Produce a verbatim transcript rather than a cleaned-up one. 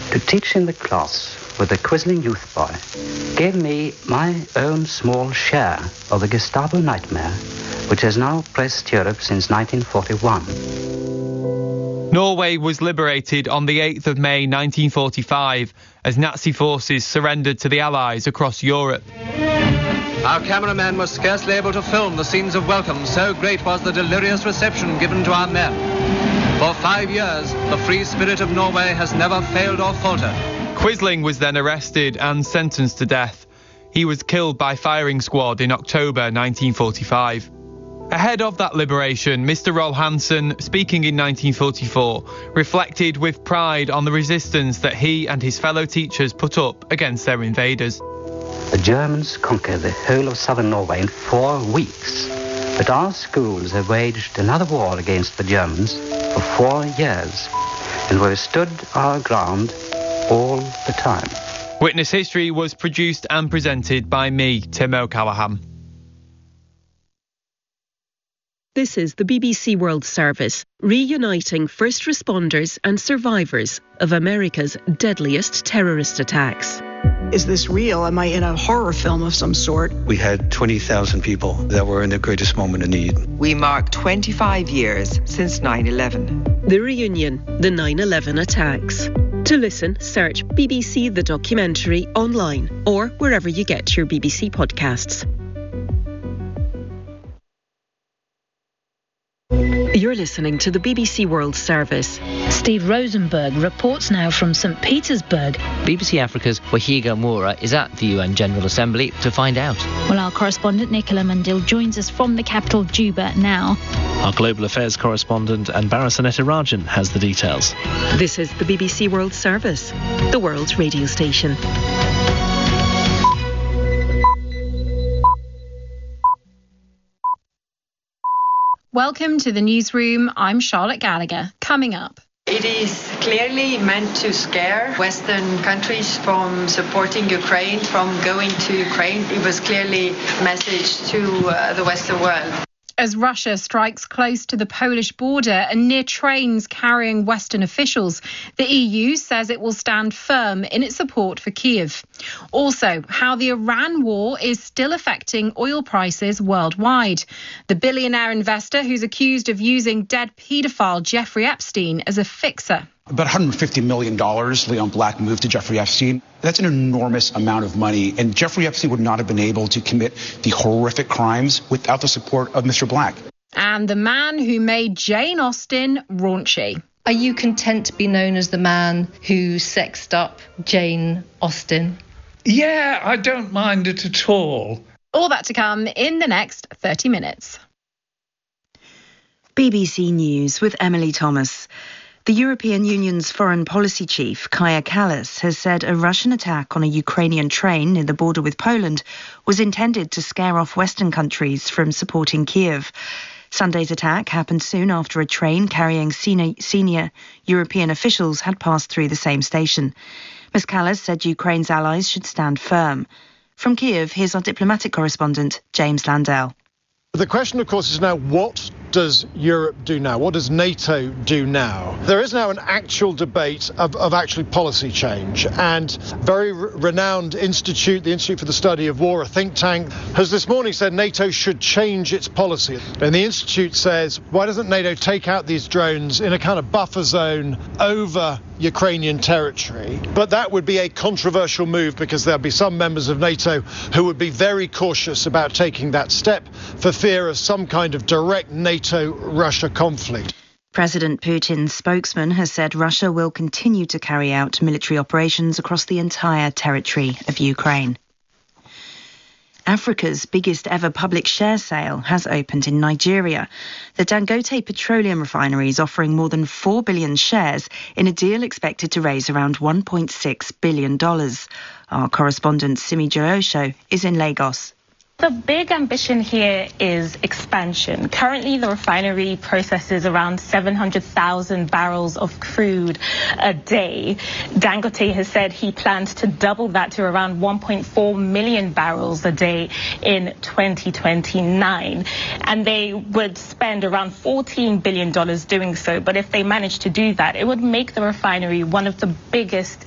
To teach in the class with the Quisling Youth Boy gave me my own small share of the Gestapo nightmare, which has now pressed Europe since nineteen forty-one. Norway was liberated on the eighth of May nineteen forty-five as Nazi forces surrendered to the Allies across Europe. Our cameraman was scarcely able to film the scenes of welcome, so great was the delirious reception given to our men. For five years, the free spirit of Norway has never failed or faltered. Quisling was then arrested and sentenced to death. He was killed by firing squad in October nineteen forty-five. Ahead of that liberation, Mister Roll Hansen, speaking in nineteen forty-four, reflected with pride on the resistance that he and his fellow teachers put up against their invaders. The Germans conquered the whole of southern Norway in four weeks. But our schools have waged another war against the Germans for four years, and we've stood our ground all the time. Witness History was produced and presented by me, Tim O'Callaghan. This is the B B C World Service, reuniting first responders and survivors of America's deadliest terrorist attacks. Is this real? Am I in a horror film of some sort? We had twenty thousand people that were in the greatest moment of need. We mark twenty-five years since nine eleven. The reunion, the nine eleven attacks. To listen, search B B C The Documentary online or wherever you get your B B C podcasts. You're listening to the B B C World Service. Steve Rosenberg reports now from St Petersburg. B B C Africa's Wahiga Moura is at the U N General Assembly to find out. Well, our correspondent Nicola Mandil joins us from the capital, Juba, now. Our global affairs correspondent Anbara Sanetarajan has the details. This is the B B C World Service, the world's radio station. Welcome to the newsroom. I'm Charlotte Gallagher. Coming up. It is clearly meant to scare Western countries from supporting Ukraine, from going to Ukraine. It was clearly a message to uh, the Western world. As Russia strikes close to the Polish border and near trains carrying Western officials, the E U says it will stand firm in its support for Kyiv. Also, how the Iran war is still affecting oil prices worldwide. The billionaire investor who's accused of using dead paedophile Jeffrey Epstein as a fixer. About one hundred fifty million dollars Leon Black moved to Jeffrey Epstein. That's an enormous amount of money. And Jeffrey Epstein would not have been able to commit the horrific crimes without the support of Mister Black. And the man who made Jane Austen raunchy. Are you content to be known as the man who sexed up Jane Austen? Yeah, I don't mind it at all. All that to come in the next thirty minutes. B B C News with Emily Thomas. The European Union's foreign policy chief, Kaja Kallas, has said a Russian attack on a Ukrainian train near the border with Poland was intended to scare off Western countries from supporting Kyiv. Sunday's attack happened soon after a train carrying senior, senior European officials had passed through the same station. Miz Kallas said Ukraine's allies should stand firm. From Kyiv, here's our diplomatic correspondent, James Landell. The question, of course, is now what does Europe do now? What does NATO do now? There is now an actual debate of, of actually policy change, and very re- renowned institute, the Institute for the Study of War, a think tank, has this morning said NATO should change its policy. And the institute says, why doesn't NATO take out these drones in a kind of buffer zone over Ukrainian territory? But that would be a controversial move because there'll be some members of NATO who would be very cautious about taking that step for fear of some kind of direct NATO-Russia conflict. President Putin's spokesman has said Russia will continue to carry out military operations across the entire territory of Ukraine. Africa's biggest ever public share sale has opened in Nigeria. The Dangote Petroleum Refinery is offering more than four billion shares in a deal expected to raise around one point six billion dollars. Our correspondent Simi Jirosho is in Lagos. The big ambition here is expansion. Currently, the refinery processes around seven hundred thousand barrels of crude a day. Dangote has said he plans to double that to around one point four million barrels a day in twenty twenty-nine. And they would spend around fourteen billion dollars doing so. But if they manage to do that, it would make the refinery one of the biggest